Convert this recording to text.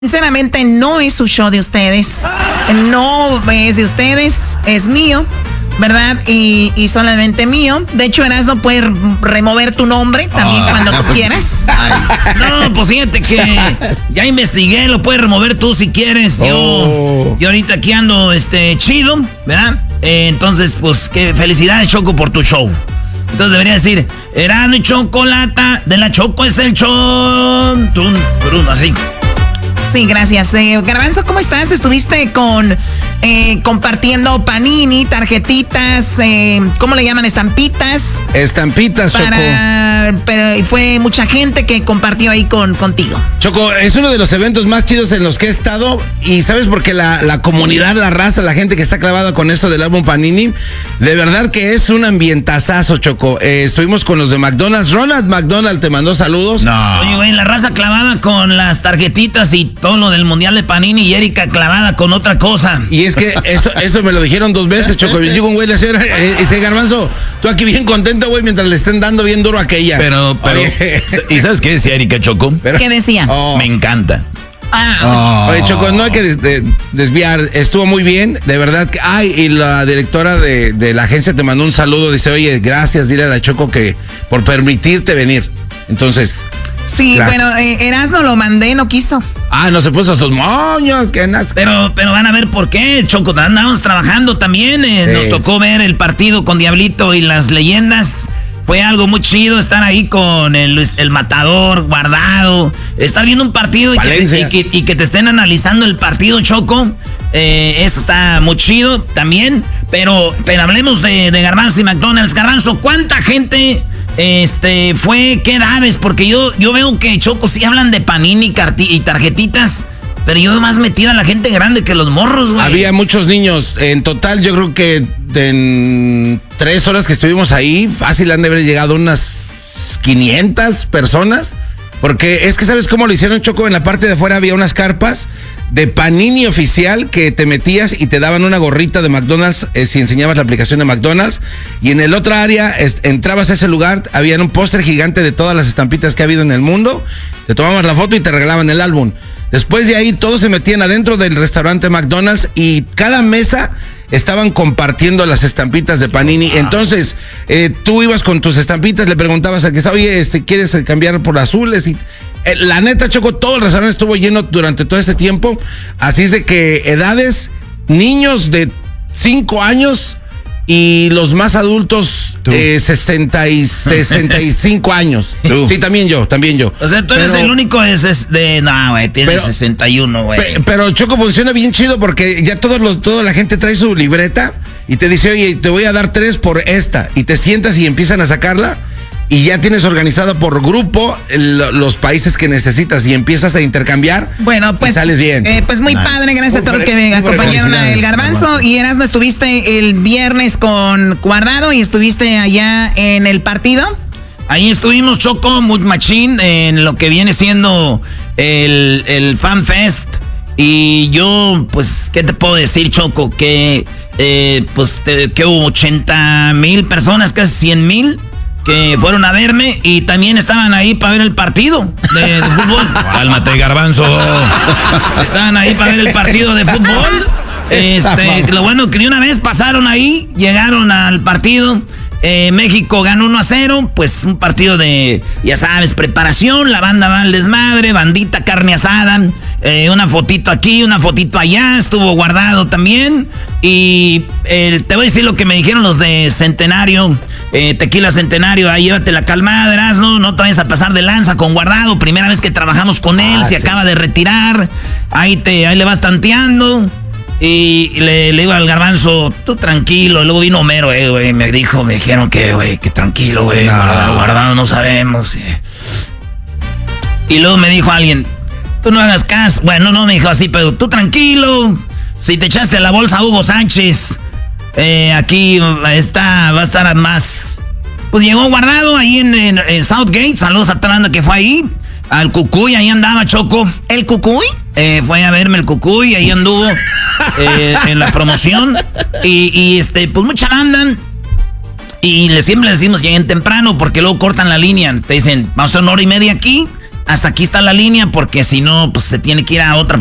Sinceramente no es su show de ustedes, no es de ustedes, es mío, ¿verdad? Y solamente mío. De hecho, Erasmo puede remover tu nombre también cuando tú quieras. No, pues fíjate que ya investigué, lo puedes remover tú si quieres. Yo ahorita aquí ando chido, ¿verdad? Entonces, pues, que felicidades, Choco, por tu show. Entonces debería decir, Erasmo y Chocolata, de la Choco es el show. Así. Sí, gracias. Garbanzo, ¿cómo estás? Estuviste compartiendo panini, tarjetitas, ¿cómo le llaman? Estampitas. Estampitas, Choco. Pero fue mucha gente que compartió ahí contigo. Choco, es uno de los eventos más chidos en los que he estado. Y ¿sabes por qué la comunidad, la raza, la gente que está clavada con esto del álbum Panini? De verdad que es un ambientazazo, Choco. Estuvimos con los de McDonald's. Ronald McDonald te mandó saludos. No. Oye, güey, la raza clavada con las tarjetitas y todo lo del Mundial de Panini y Erika clavada con otra cosa. Y es que eso me lo dijeron 2 veces, Choco. Llegó un güey le decía, ese Garbanzo, tú aquí bien contento, güey, mientras le estén dando bien duro a aquella. Pero ¿y sabes qué decía Erika, Choco? ¿Qué decía? Me encanta. Oye, Choco, no hay que desviar, estuvo muy bien, de verdad. Y la directora de la agencia te mandó un saludo, dice, oye, gracias, dile a la Choco que por permitirte venir. Entonces... Sí, gracias. Bueno, Erasmo lo mandé, no quiso. No se puso a sus moños, Pero van a ver por qué, Choco, andamos trabajando también, nos tocó ver el partido con Diablito y las leyendas. Fue algo muy chido estar ahí con el Matador, Guardado, estar viendo un partido y que te estén analizando el partido, Choco. Eso está muy chido también, pero hablemos de Garbanzo y McDonald's. Garbanzo, ¿cuánta gente fue? ¿Qué edades? Porque yo veo que, Choco, sí hablan de Panini y tarjetitas, pero yo veo más metida a la gente grande que los morros, güey. Había muchos niños. En total, yo creo que en 3 horas que estuvimos ahí, fácil han de haber llegado unas 500 personas. Porque es que, ¿sabes cómo lo hicieron, Choco? En la parte de afuera había unas carpas de Panini oficial que te metías y te daban una gorrita de McDonald's si enseñabas la aplicación de McDonald's. Y en el otro área entrabas a ese lugar, había un póster gigante de todas las estampitas que ha habido en el mundo. Te tomabas la foto y te regalaban el álbum. Después de ahí todos se metían adentro del restaurante McDonald's y cada mesa estaban compartiendo las estampitas de Panini. Entonces, tú ibas con tus estampitas, le preguntabas al que estaba, oye, ¿quieres cambiar por azules? Y la neta, Choco, todo el restaurante estuvo lleno durante todo ese tiempo. Así es de que edades, niños de 5 años y los más adultos, 65 años. ¿Tú? Sí, también yo. O sea, tú eres el único no, güey, tienes 61, güey. Pero, Choco, funciona bien chido porque ya toda la gente trae su libreta y te dice, oye, te voy a dar 3 por esta. Y te sientas y empiezan a sacarla. Y ya tienes organizado por grupo los países que necesitas y empiezas a intercambiar. Bueno, pues. Y sales bien. Pues muy padre, gracias a todos los que acompañaron a El Garbanzo. Y Erasmo, estuviste el viernes con Guardado y estuviste allá en el partido. Ahí estuvimos, Choco, muy machín, en lo que viene siendo el Fan Fest. Y yo, pues, ¿qué te puedo decir, Choco? Que hubo 80,000 personas, casi 100,000. Que fueron a verme y también estaban ahí para ver el partido de fútbol. Cálmate, Garbanzo. Estaban ahí para ver el partido de fútbol. Lo bueno que de una vez pasaron ahí, llegaron al partido. México ganó 1-0, pues un partido de, ya sabes, preparación, la banda va al desmadre, bandita, carne asada, una fotito aquí, una fotito allá, estuvo Guardado también. Y te voy a decir lo que me dijeron los de Centenario, Tequila Centenario, ahí llévate la calmada, Erasmo, no te vayas a pasar de lanza con Guardado, primera vez que trabajamos con él, se acaba de retirar, ahí le vas tanteando. Y le digo al Garbanzo, tú tranquilo. Y luego vino Homero, güey, me dijeron que tranquilo, güey, Guardado no sabemos. Y luego me dijo alguien, tú no hagas caso. Bueno, no me dijo así, pero tú tranquilo. Si te echaste la bolsa a Hugo Sánchez, aquí va a estar más. Pues llegó Guardado ahí en Southgate, saludos a toda la banda que fue ahí. Al Cucuy, ahí andaba, Choco. ¿El Cucuy? Fue a verme el Cucuy, ahí anduvo en la promoción. Y pues mucha banda. Y siempre les decimos lleguen temprano porque luego cortan la línea. Te dicen, vamos a hacer 1 hora y media aquí. hasta aquí está la línea, porque si no, pues se tiene que ir a otra